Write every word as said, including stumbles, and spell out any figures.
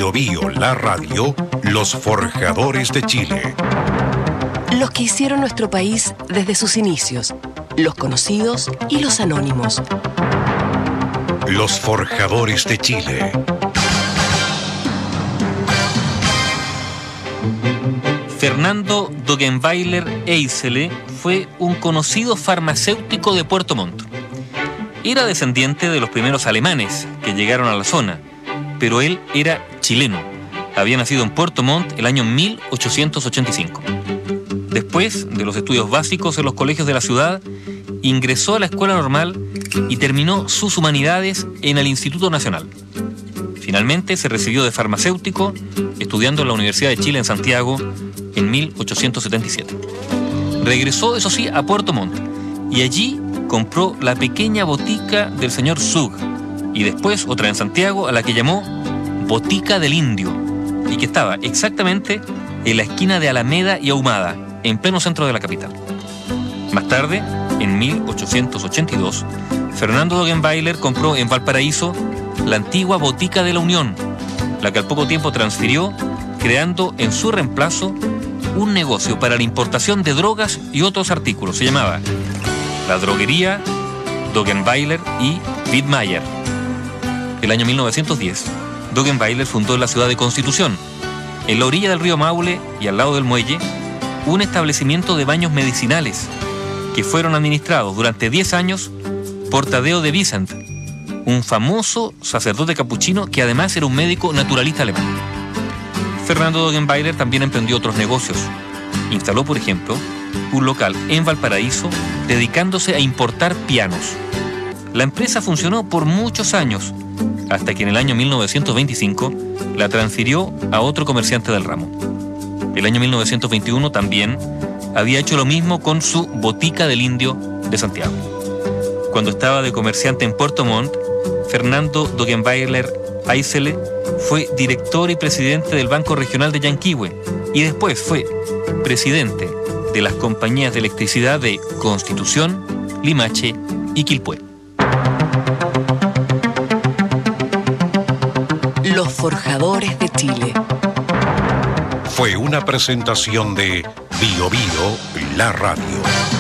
Bio Bio, la radio, los forjadores de Chile. Los que hicieron nuestro país desde sus inicios, los conocidos y los anónimos. Los forjadores de Chile. Fernando Dogenweiler Eisele fue un conocido farmacéutico de Puerto Montt. Era descendiente de los primeros alemanes que llegaron a la zona, pero él era chileno. Había nacido en Puerto Montt el año mil ochocientos ochenta y cinco. Después de los estudios básicos en los colegios de la ciudad, ingresó a la Escuela Normal y terminó sus humanidades en el Instituto Nacional. Finalmente se recibió de farmacéutico, estudiando en la Universidad de Chile en Santiago en mil ochocientos setenta y siete. Regresó, eso sí, a Puerto Montt y allí compró la pequeña botica del señor Zug y después otra en Santiago a la que llamó Botica del Indio y que estaba exactamente en la esquina de Alameda y Ahumada, en pleno centro de la capital. Más tarde, en mil ochocientos ochenta y dos, Fernando Dogenweiler compró en Valparaíso la antigua Botica de la Unión, la que al poco tiempo transfirió, creando en su reemplazo un negocio para la importación de drogas y otros artículos. Se llamaba la droguería Dogenweiler y Wittmeier. El año mil novecientos diez, Dogenweiler fundó en la ciudad de Constitución, en la orilla del río Maule y al lado del muelle, un establecimiento de baños medicinales que fueron administrados durante diez años por Tadeo de Vicent, un famoso sacerdote capuchino que además era un médico naturalista alemán. Fernando Dogenweiler también emprendió otros negocios. Instaló, por ejemplo, un local en Valparaíso dedicándose a importar pianos. La empresa funcionó por muchos años, hasta que en el año mil novecientos veinticinco la transfirió a otro comerciante del ramo. El año mil novecientos veintiuno también había hecho lo mismo con su Botica del Indio de Santiago. Cuando estaba de comerciante en Puerto Montt, Fernando Dogenweiler Eisele fue director y presidente del Banco Regional de Yanquihue y después fue presidente de las compañías de electricidad de Constitución, Limache y Quilpué. Los forjadores de Chile. Fue una presentación de Bio Bio, la radio.